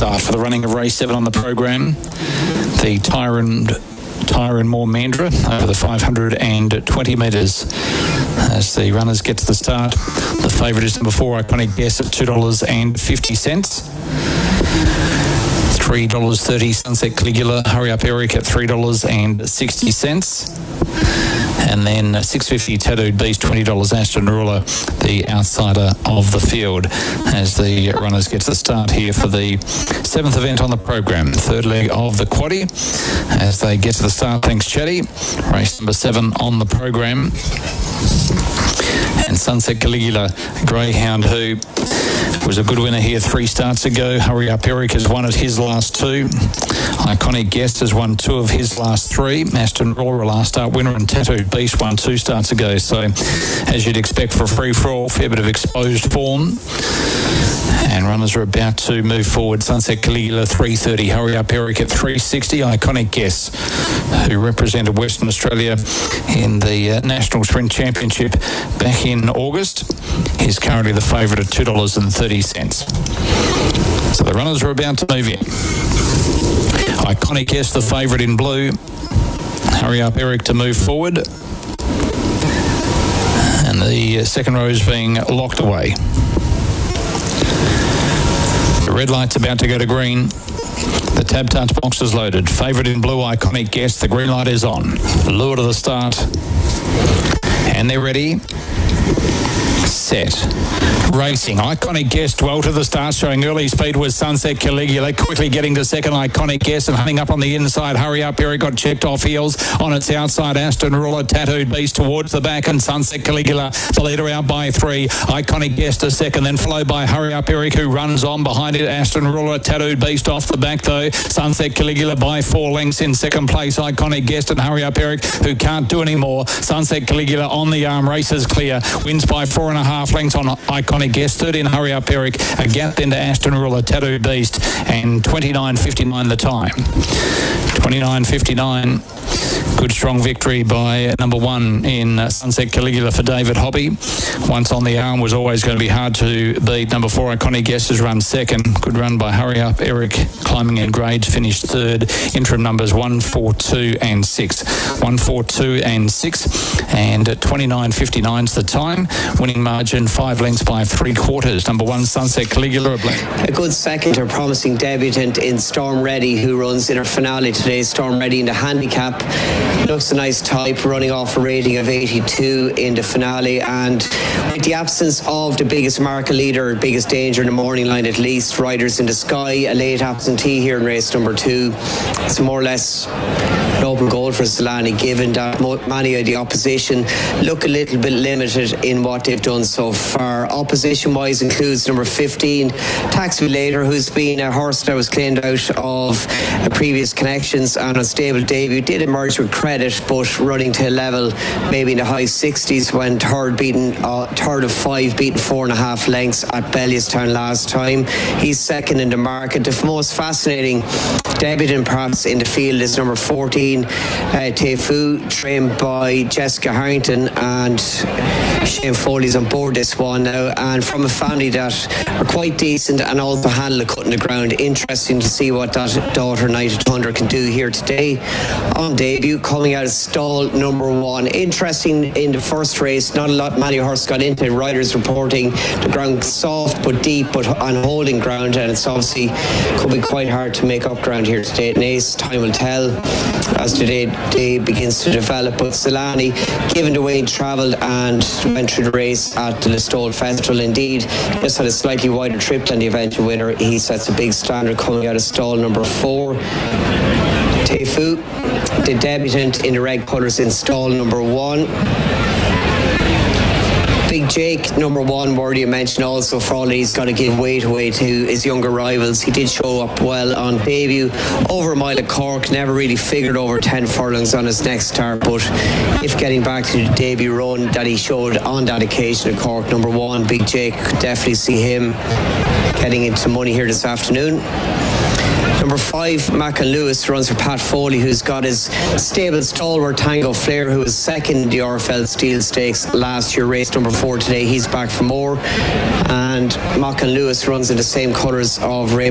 start for the running of race 7 on the program. The Tyrone Moore Mandra over the 520 metres. As the runners get to the start, the favourite is number 4, Iconic Guess, at $2.50. $3.30 Sunset Caligula, Hurry Up Eric at $3.60. And then $6.50 Tattooed Beast, $20 Aston Ruler, the outsider of the field, as the runners get to the start here for the 7th event on the program, third leg of the quaddie. As they get to the start, thanks Chatty. Race number 7 on the program. And Sunset Caligula, greyhound who was a good winner here 3 starts ago. Hurry Up Eric has won at his last 2. Iconic Guest has won 2 of his last 3. Aston Ruler, last start winner, and Tattooed Beast won 2 starts ago. So, as you'd expect for a free-for-all, fair bit of exposed form. And runners are about to move forward. Sunset Caligula, $3.30. Hurry Up Eric at $3.60. Iconic Guess, who represented Western Australia in the National Sprint Championship back in August, is currently the favourite at $2.30. So the runners are about to move in. Iconic Guess, the favourite in blue. Hurry Up Eric to move forward. And the second row is being locked away. The red light's about to go to green. The tab touch box is loaded. Favourite in blue, Iconic Guess. The green light is on. Lure to the start. And they're ready. Set. Racing. Iconic Guess dwell to the start, showing early speed was Sunset Caligula, quickly getting to second. Iconic Guess and hunting up on the inside. Hurry Up Eric got checked off heels. On its outside, Aston Ruler, Tattooed Beast towards the back, and Sunset Caligula, the leader, out by 3. Iconic Guess to second, then followed by Hurry Up Eric, who runs on behind it. Aston Ruler, Tattooed Beast off the back though. Sunset Caligula by 4 lengths in second place. Iconic Guess and Hurry Up Eric, who can't do any more. Sunset Caligula on the arm, races clear, wins by 4.5 lengths on Iconic Guess. Third in Hurry Up Eric, a gap then to Aston Ruler, Tattooed Beast, and 29.59 the time. 29.59. Good strong victory by number 1 in Sunset Caligula for David Hobby. Once on the arm was always going to be hard to beat. Number 4, Iconic Guess, has run second. Good run by Hurry Up Eric, climbing in grades, finished third. Interim numbers 1, 4, 2 and 6. 1, 4, 2 and 6. And 29.59's the time. Winning margin 5 lengths by 3/4. Number 1, Sunset Caligula. A good second, or promising debutant in Storm Ready, who runs in her finale today. Storm Ready in the handicap. Looks a nice type, running off a rating of 82 in the finale, and with the absence of the biggest market leader, biggest danger in the morning line, at least, Riders in the Sky, a late absentee here in race number 2. It's more or less an open goal for Solani, given that many of the opposition look a little bit limited in what they've done so far. Opposition wise includes number 15, Taxi Later, who's been a horse that was cleaned out of previous connections and unstable debut. Did emerge with credit, but running to a level maybe in the high 60s when third of 5, beaten 4.5 lengths at Bellewstown last time. He's second in the market. The most fascinating debutant perhaps in the field is number 14, Tefu, trained by Jessica Harrington, and Shane Foley's on board this one now, and from a family that are quite decent and also handle a cut in the ground. Interesting to see what that daughter Night at Thunder can do here today on debut, coming out of stall number 1. Interesting in the first race, not many horses got into it. Riders reporting the ground soft but deep, but on holding ground, and it's obviously could be quite hard to make up ground here today at Naas. Time will tell as today day begins to develop, but Solani, given the way he travelled and went through the race at the Listowel Festival, indeed just had a slightly wider trip than the eventual winner. He sets a big standard coming out of stall number 4. Tefu, the debutant in the red colours in stall number 1. Big Jake, number 1, worthy of mention also for all he's got to give weight away to his younger rivals. He did show up well on debut over a mile at Cork, never really figured over 10 furlongs on his next start, but if getting back to the debut run that he showed on that occasion at Cork, number 1, Big Jake, could definitely see him getting into money here this afternoon. Number 5, Mackin Lewis, runs for Pat Foley, who's got his stable stalwart Tango Flair, who was second in the RFL Steel Stakes last year. Race number 4 today. He's back for more. And Mackin Lewis runs in the same colours of Ray